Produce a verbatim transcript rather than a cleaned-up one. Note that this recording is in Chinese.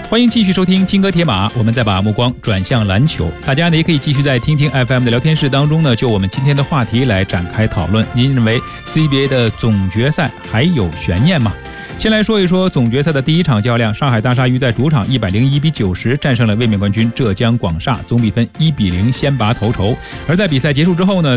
欢迎继续收听金戈铁马，我们再把目光转向篮球。大家呢也可以继续在听听 F M 的聊天室当中呢，就我们今天的话题来展开讨论。您认为 C B A 的总决赛还有悬念吗？先来说一说总决赛的第一场较量，上海大鲨鱼在主场一百零一比九十战胜了卫冕冠军浙江广厦，总比分一比零先拔头筹。而在比赛结束之后呢